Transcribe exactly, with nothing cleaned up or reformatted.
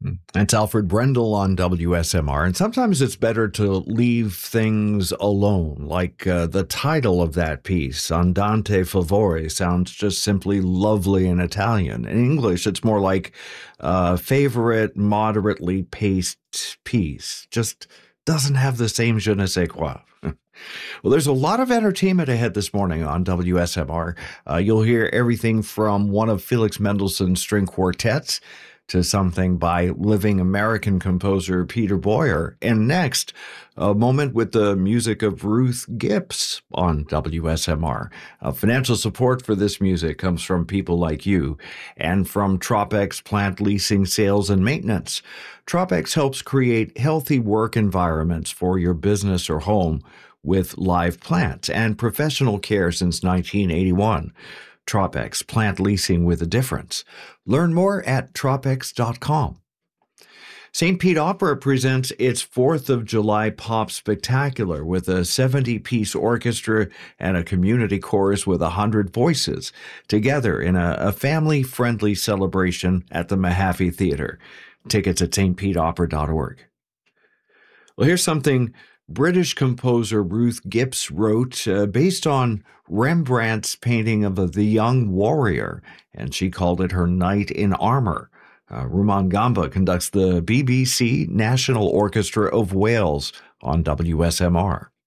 It's Alfred Brendel on W S M R, and sometimes it's better to leave things alone, like uh, the title of that piece, Andante Favore, sounds just simply lovely in Italian. In English, it's more like uh, favorite, moderately paced piece. Just doesn't have the same je ne sais quoi. Well, there's a lot of entertainment ahead this morning on W S M R. Uh, you'll hear everything from one of Felix Mendelssohn's string quartets to something by living American composer Peter Boyer. And next, a moment with the music of Ruth Gibbs on W S M R. Uh, financial support for this music comes from people like you and from Tropex Plant Leasing, Sales, and Maintenance. Tropex helps create healthy work environments for your business or home with live plants and professional care since nineteen eighty-one. Tropex, plant leasing with a difference. Learn more at tropex dot com. Saint Pete Opera presents its fourth of July Pop Spectacular with a seventy-piece orchestra and a community chorus with one hundred voices, together in a, a family-friendly celebration at the Mahaffey Theater. Tickets at st pete opera dot org. Well, here's something British composer Ruth Gibbs wrote uh, based on Rembrandt's painting of the young warrior, and she called it her Knight in Armor. Uh, Rumaan Gamba conducts the B B C National Orchestra of Wales on W S M R.